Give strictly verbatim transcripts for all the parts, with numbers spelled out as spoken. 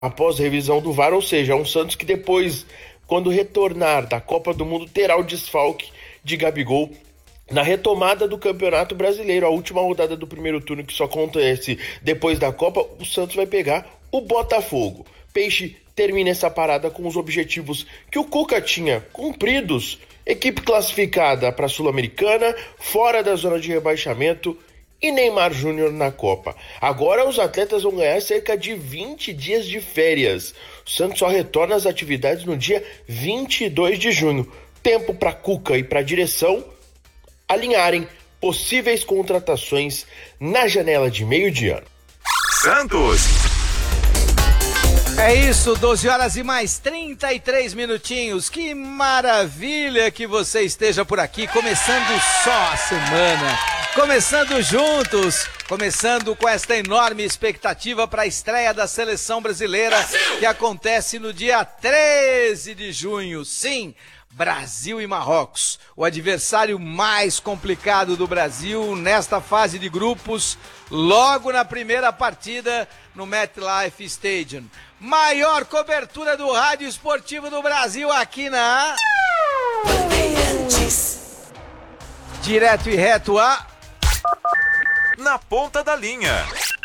após revisão do V A R, ou seja, um Santos que depois, quando retornar da Copa do Mundo, terá o desfalque de Gabigol na retomada do Campeonato Brasileiro. A última rodada do primeiro turno, que só acontece depois da Copa, o Santos vai pegar o Botafogo. Peixe termina essa parada com os objetivos que o Cuca tinha cumpridos. Equipe classificada para a Sul-Americana, fora da zona de rebaixamento, e Neymar Júnior na Copa. Agora os atletas vão ganhar cerca de vinte dias de férias. O Santos só retorna às atividades no dia vinte e dois de junho. Tempo para Cuca e para a direção alinharem possíveis contratações na janela de meio de ano. Santos! É isso, doze horas e mais trinta e três minutinhos. Que maravilha que você esteja por aqui, começando só a semana, começando juntos, começando com esta enorme expectativa para a estreia da Seleção Brasileira, Brasil! Que acontece no dia treze de junho. Sim, Brasil e Marrocos, o adversário mais complicado do Brasil nesta fase de grupos, logo na primeira partida no MetLife Stadium. Maior cobertura do rádio esportivo do Brasil aqui na... Direto e reto a... Na ponta da linha.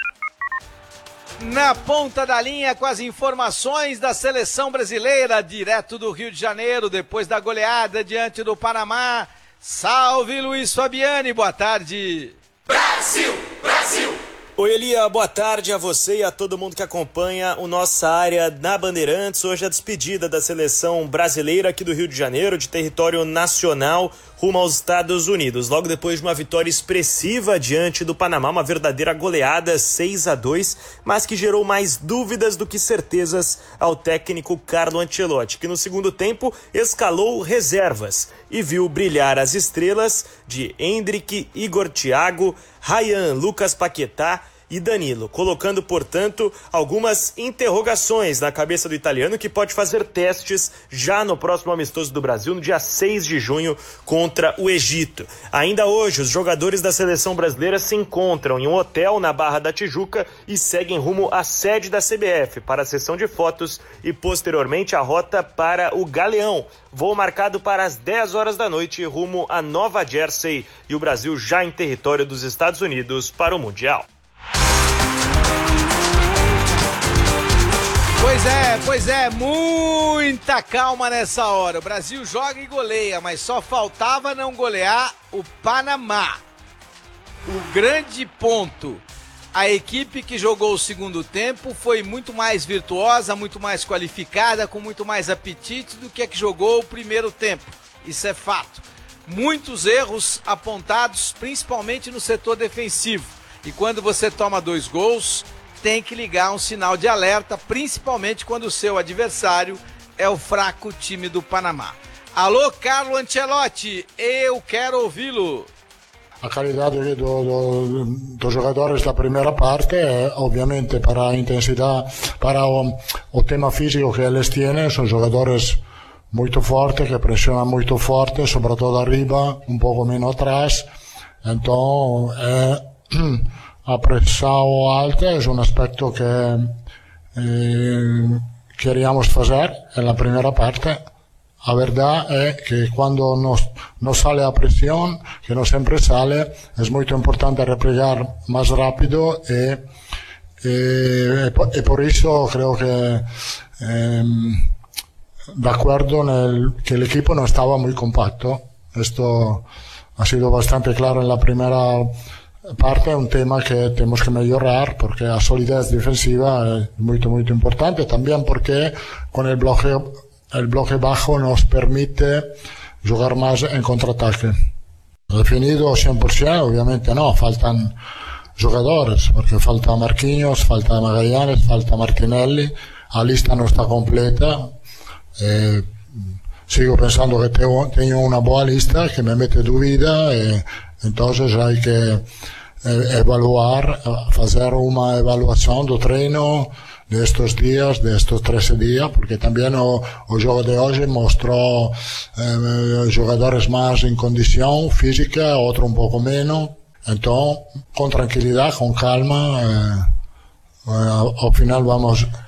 Na ponta da linha com as informações da Seleção Brasileira, direto do Rio de Janeiro, depois da goleada diante do Panamá. Salve, Luiz Fabiani, boa tarde. Brasil, Brasil. Oi, Elia, boa tarde a você e a todo mundo que acompanha o Nossa Área na Bandeirantes. Hoje a despedida da Seleção Brasileira aqui do Rio de Janeiro, de território nacional, rumo aos Estados Unidos. Logo depois de uma vitória expressiva diante do Panamá, uma verdadeira goleada seis a dois, mas que gerou mais dúvidas do que certezas ao técnico Carlo Ancelotti, que no segundo tempo escalou reservas e viu brilhar as estrelas de Endrick, Igor Thiago, Ryan, Lucas Paquetá e Danilo, colocando, portanto, algumas interrogações na cabeça do italiano, que pode fazer testes já no próximo amistoso do Brasil, no dia seis de junho, contra o Egito. Ainda hoje, os jogadores da seleção brasileira se encontram em um hotel na Barra da Tijuca e seguem rumo à sede da C B F para a sessão de fotos e, posteriormente, a rota para o Galeão. Voo marcado para as dez horas da noite, rumo a Nova Jersey, e o Brasil já em território dos Estados Unidos para o Mundial. Pois é, pois é, muita calma nessa hora. O Brasil joga e goleia, mas só faltava não golear o Panamá. O grande ponto, a equipe que jogou o segundo tempo foi muito mais virtuosa, muito mais qualificada, com muito mais apetite do que a que jogou o primeiro tempo. Isso é fato. Muitos erros apontados, principalmente no setor defensivo. E quando você toma dois gols, tem que ligar um sinal de alerta, principalmente quando o seu adversário é o fraco time do Panamá. Alô, Carlo Ancelotti, eu quero ouvi-lo. A qualidade do, do, dos jogadores da primeira parte, obviamente, para a intensidade, para o, o tema físico que eles têm, são jogadores muito fortes, que pressionam muito forte, sobretudo arriba, um pouco menos atrás. Então, é... a pressão alta é um aspecto que eh, queríamos fazer na primeira parte. A verdade é que quando nos, nos sale a pressão, que não sempre sale, é muito importante replegar mais rápido e, e, e por isso creio que eh, de acuerdo nel, que el equipo no estaba muy compacto. Esto ha sido bastante claro en la primera parte, é um tema que temos que melhorar, porque a solidez defensiva é muito, muito importante, também porque com o bloque, o bloque baixo nos permite jogar mais em contra-ataque. Definido cem por cento, obviamente não, faltam jogadores, porque falta Marquinhos, falta Magallanes, falta Martinelli, a lista não está completa. Eh, sigo pensando que tenho, tenho uma boa lista que me mete dúvida, e entonces hay que evaluar, hacer una evaluación do treino de estos días, de estos trece días, porque también o, o juego de hoy mostró eh, jugadores más en condición física, otro un poco menos. Entonces, con tranquilidad, con calma, eh, eh, al final vamos